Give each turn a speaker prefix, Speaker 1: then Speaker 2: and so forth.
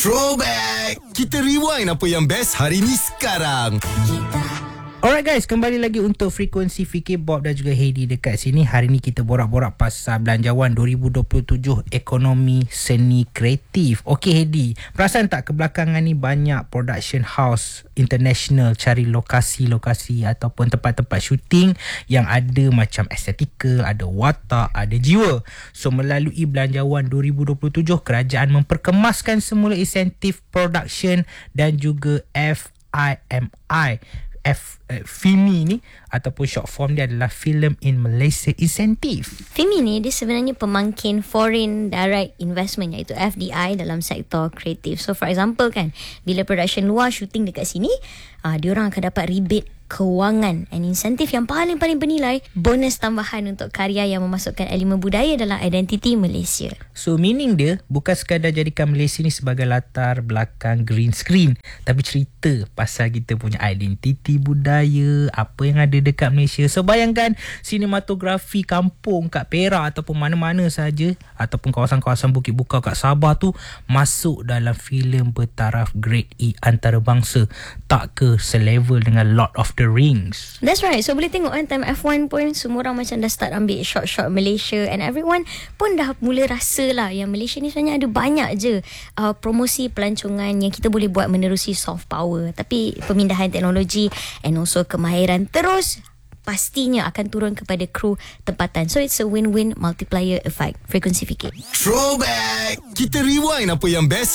Speaker 1: Throwback! Kita rewind apa yang best hari ni sekarang.
Speaker 2: Alright guys, kembali lagi untuk Frekuensi Fikir. Bob dan juga Heidi dekat sini. Hari ni kita borak-borak pasal Belanjawan 2027 Ekonomi Seni Kreatif. Okey Heidi, perasan tak kebelakangan ni banyak production house international cari lokasi-lokasi ataupun tempat-tempat syuting yang ada macam estetika, ada watak, ada jiwa. So melalui Belanjawan 2027, kerajaan memperkemaskan semula insentif production dan juga FIMI. FIMI ni ataupun short form dia adalah Film in Malaysia Incentive.
Speaker 3: FIMI ni dia sebenarnya pemangkin Foreign Direct Investment, iaitu FDI dalam sektor kreatif. So for example kan, bila production luar shooting dekat sini, diorang akan dapat rebate kewangan and insentif yang paling-paling bernilai, bonus tambahan untuk karya yang memasukkan elemen budaya dalam identiti Malaysia.
Speaker 2: So meaning dia bukan sekadar jadikan Malaysia ni sebagai latar belakang green screen, tapi cerita pasal kita punya identiti budaya, apa yang ada dekat Malaysia. So bayangkan sinematografi kampung kat Perak ataupun mana-mana saja, ataupun kawasan-kawasan Bukit Bukau kat Sabah tu masuk dalam filem bertaraf grade E antarabangsa, tak ke selevel dengan Lord of the Rings.
Speaker 3: That's right. So boleh tengok kan, time F1 pun semua orang macam dah start ambil shot-shot Malaysia, and everyone pun dah mula rasa lah yang Malaysia ni sebenarnya ada banyak je promosi pelancongan yang kita boleh buat menerusi soft power. Tapi pemindahan teknologi and also kemahiran terus pastinya akan turun kepada kru tempatan. So it's a win-win multiplier effect. Frekuensi Fikir.
Speaker 1: Throwback! Kita rewind apa yang best